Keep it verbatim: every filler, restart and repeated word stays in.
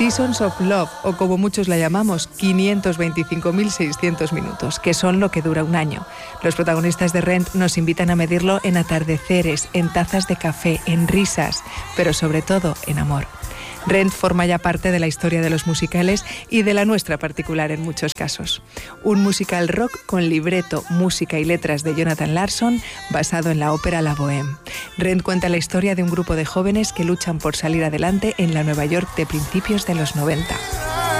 Seasons of Love, o como muchos la llamamos, quinientos veinticinco mil seiscientos minutos, que son lo que dura un año. Los protagonistas de Rent nos invitan a medirlo en atardeceres, en tazas de café, en risas, pero sobre todo en amor. Rent forma ya parte de la historia de los musicales y de la nuestra particular en muchos casos. Un musical rock con libreto, música y letras de Jonathan Larson basado en la ópera La Bohème. Rent cuenta la historia de un grupo de jóvenes que luchan por salir adelante en la Nueva York de principios de los noventa.